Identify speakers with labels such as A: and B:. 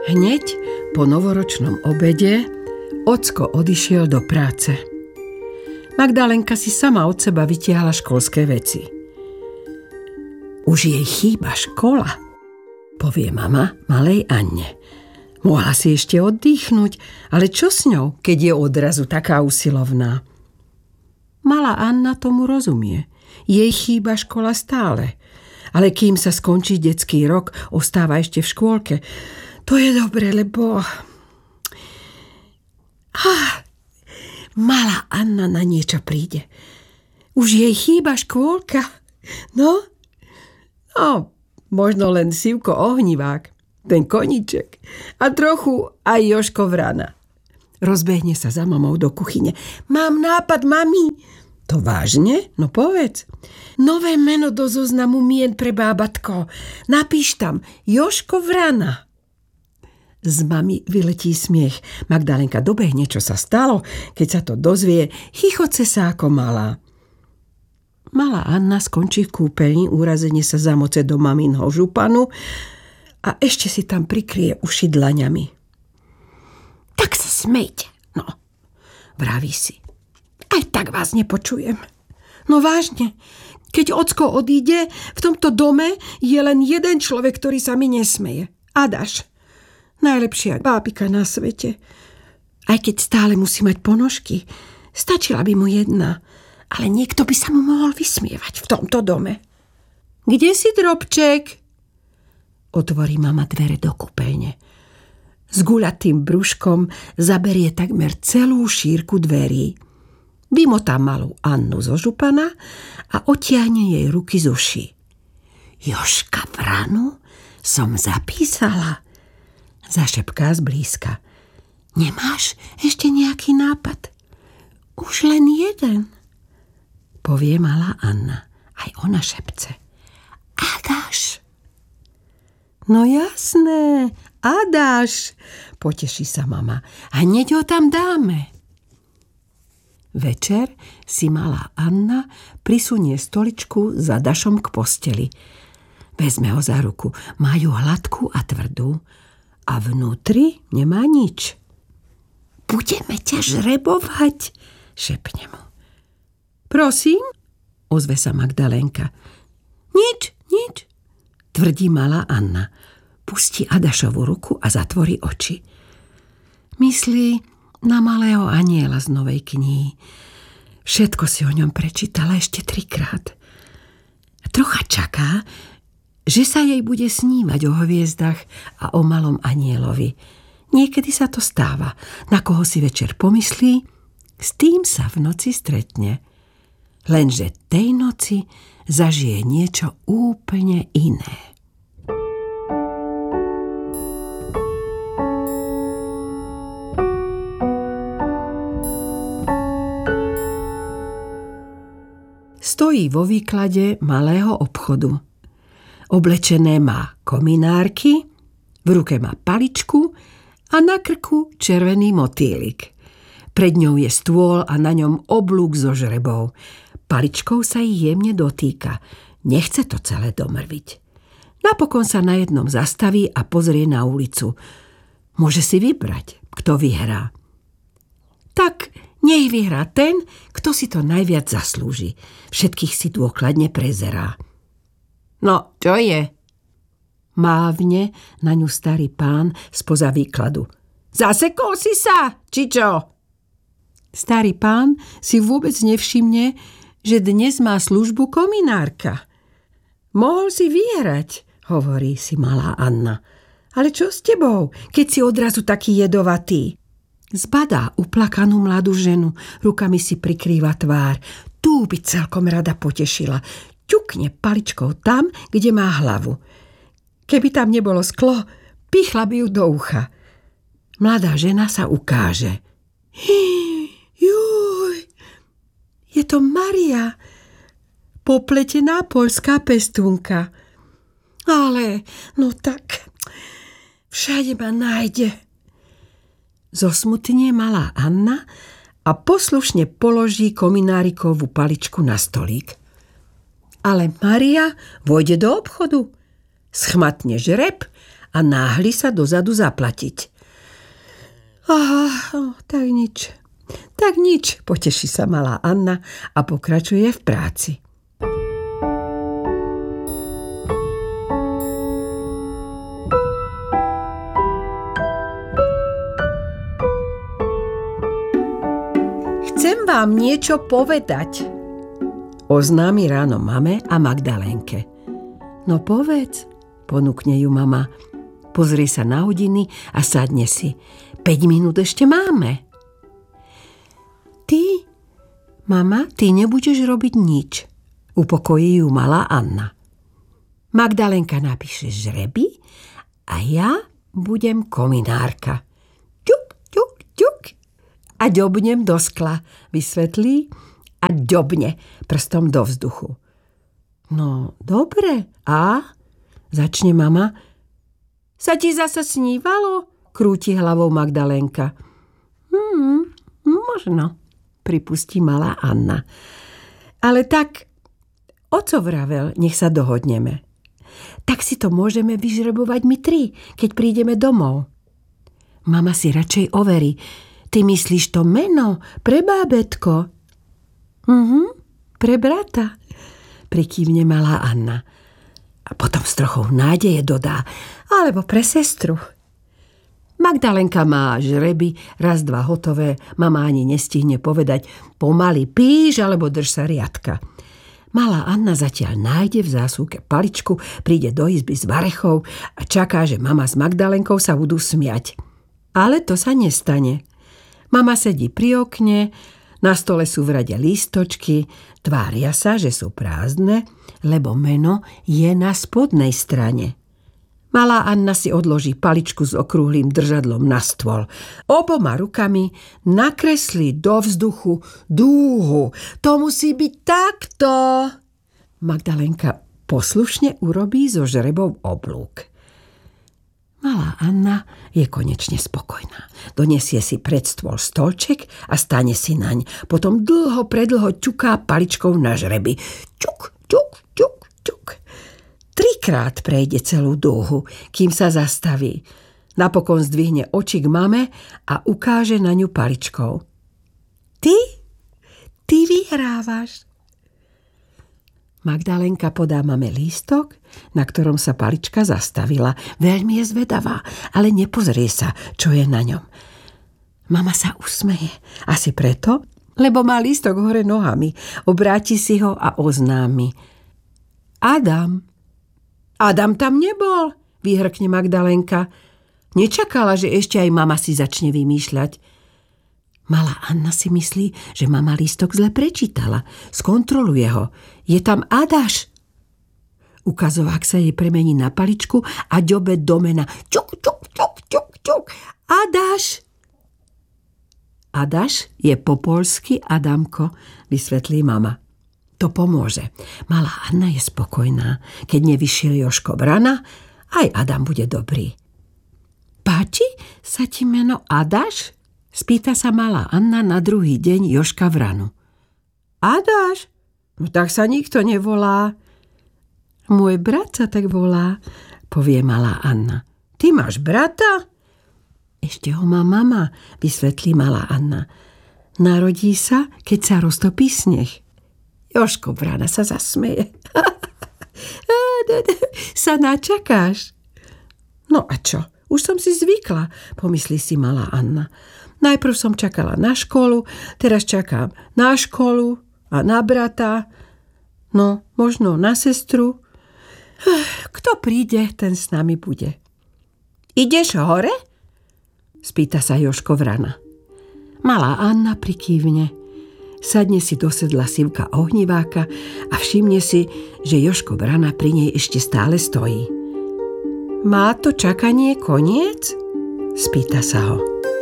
A: Hneď po novoročnom obede ocko odišiel do práce. Magdalenka si sama od seba vytiahla školské veci. Už jej chýba škola, povie mama malej Anne. Mohla si ešte oddychnúť, ale čo s ňou, keď je odrazu taká usilovná? Malá Anna tomu rozumie. Jej chýba škola stále. Ale kým sa skončí detský rok, ostáva ešte v škôlke. To je dobre, lebo... Malá Anna na niečo príde. Už jej chýba škôlka. No, možno len Sivko Ohnivák, ten koníček a trochu aj Jožko Vrana. Rozbehne sa za mamou do kuchyne. Mám nápad, mami. To vážne? No povedz. Nové meno do zoznamu mien pre bábatko. Napíš tam Jožko Vrana. Z mami vyletí smiech. Magdalenka dobehne, čo sa stalo. Keď sa to dozvie, chichoce sa ako malá. Malá Anna skončí v kúpeľni, úrazene sa zamoce do maminho županu a ešte si tam prikrie uši dlaňami. Tak sa smejte, no, vraví si. Aj tak vás nepočujem. No vážne, keď ocko odíde, v tomto dome je len jeden človek, ktorý sa mi nesmeje. Adaš. Najlepšia bábika na svete. Aj keď stále musí mať ponožky, stačila by mu jedna, ale niekto by sa mu mohol vysmievať v tomto dome. Kde si, Drobček? Otvorí mama dvere do kúpeľne. S guľatým brúškom zaberie takmer celú šírku dverí. Vymotá malú Annu zo župana a odtiahne jej ruky z uší. Jožka Vranu som zapísala, zašepká zblízka. Nemáš ešte nejaký nápad? Už len jeden, povie malá Anna. Aj ona šepce. Adáš. No jasné, Adáš, poteší sa mama. A hneď ho tam dáme. Večer si malá Anna prisunie stoličku za Dašom k posteli. Vezme ho za ruku. Má ju hladkú a tvrdú. A vnútri nemá nič. Budeme ťa žrebovať, šepne mu. Prosím, ozve sa Magdalenka. Nič, tvrdí malá Anna. Pustí Adašovu ruku a zatvorí oči. Myslí na malého aniela z novej knihy. Všetko si o ňom prečítala ešte 3-krát. Trocha čaká, že sa jej bude snívať o hviezdach a o malom anielovi. Niekedy sa to stáva. Na koho si večer pomyslí, s tým sa v noci stretne. Lenže tej noci zažije niečo úplne iné. Stojí vo výklade malého obchodu. Oblečené má kominárky, v ruke má paličku a na krku červený motýlik. Pred ňou je stôl a na ňom oblúk so žrebou. Paličkou sa ich jemne dotýka. Nechce to celé domrviť. Napokon sa na jednom zastaví a pozrie na ulicu. Môže si vybrať, kto vyhrá. Tak nech vyhrá ten, kto si to najviac zaslúži. Všetkých si dôkladne prezerá. No, čo je? Mávne na ňu starý pán spoza výkladu. Zasekol si sa, či čo? Starý pán si vôbec nevšimne, že dnes má službu kominárka. Mohol si vyhrať, hovorí si malá Anna. Ale čo s tebou, keď si odrazu taký jedovatý? Zbadá uplakanú mladú ženu, rukami si prikrýva tvár. Tú by celkom rada potešila. Ťukne paličkou tam, kde má hlavu. Keby tam nebolo sklo, pichla by ju do ucha. Mladá žena sa ukáže. Juj, je to Maria, popletená poľská pestúnka. Ale, no tak, všade ma nájde. Zosmutnie malá Anna a poslušne položí kominárikovú paličku na stolík. Ale Maria vojde do obchodu, schmatne žreb a náhli sa dozadu zaplatiť. Tak nič, poteší sa malá Anna a pokračuje v práci. Chcem vám niečo povedať, oznámi ráno mame a Magdalénke. No povedz, ponúkne ju mama. Pozrie sa na hodiny a sadne si. 5 minút ešte máme. Mama, ty nebudeš robiť nič, upokojí ju malá Anna. Magdalénka napíše žreby a ja budem kominárka. A ďobnem do skla, vysvetlí a ďobne prstom do vzduchu. No, dobre. A? Začne mama. Sa ti zase snívalo? Krúti hlavou Magdalénka. Možno, pripustí malá Anna. Ale tak, oco vravel, nech sa dohodneme. Tak si to môžeme vyžrebovať my 3, keď prídeme domov. Mama si radšej overí. Ty myslíš to meno pre bábätko? Pre brata, prikývne malá Anna. A potom s trochou nádeje dodá, alebo pre sestru. Magdalénka má žreby, 1, 2 hotové, mama ani nestihne povedať pomaly píš, alebo drž sa riadka. Malá Anna zatiaľ nájde v zásuvke paličku, príde do izby s varechou a čaká, že mama s Magdalénkou sa budú smiať. Ale to sa nestane. Mama sedí pri okne, na stole sú v rade lístočky, tvária sa, že sú prázdne, lebo meno je na spodnej strane. Malá Anna si odloží paličku s okrúhlym držadlom na stôl. Oboma rukami nakreslí do vzduchu dúhu. To musí byť takto. Magdalénka poslušne urobí zo žrebov oblúk. Malá Anna je konečne spokojná. Donesie si pred stôl stolček a stane si naň. Potom predlho ťuká paličkou na žreby. Ťuk, ťuk, ťuk, ťuk. 3-krát prejde celú dúhu, kým sa zastaví. Napokon zdvihne oči k mame a ukáže na ňu paličkou. Ty vyhrávaš. Magdalénka podá mame lístok, na ktorom sa palička zastavila. Veľmi je zvedavá, ale nepozrie sa, čo je na ňom. Mama sa usmeje. Asi preto, lebo má lístok hore nohami. Obráti si ho a oznámi. Adam tam nebol, vyhrkne Magdalénka. Nečakala, že ešte aj mama si začne vymýšľať. Malá Anna si myslí, že mama lístok zle prečítala. Skontroluje ho. Je tam Adaš. Ukazovák sa jej premení na paličku a ďobe do mena. Čuk, čuk, čuk, čuk, čuk. Adaš. Adaš je po poľsky Adamko, vysvetlí mama. To pomôže. Malá Anna je spokojná. Keď nevyšiel Jožko vrana, aj Adam bude dobrý. Páči sa ti meno Adaš? Spýta sa malá Anna na druhý deň Jožka vranu. Adaš? No tak sa nikto nevolá. Môj brat sa tak volá, povie malá Anna. Ty máš brata? Ešte ho má mama, vysvetlí malá Anna. Narodí sa, keď sa roztopí sneh. Jožko vrana sa zasmeje. Sa načakáš? No a čo? Už som si zvykla, pomyslí si malá Anna. Najprv som čakala na školu, teraz čakám na školu a na brata, no možno na sestru. Kto príde, ten s nami bude. Ideš hore? Spýta sa Jožko vrana. Malá Anna prikývne. Sadne si do sedla Sivka ohniváka a všimne si, že Jožko vrana pri nej ešte stále stojí. Má to čakanie koniec? Spýta sa ho.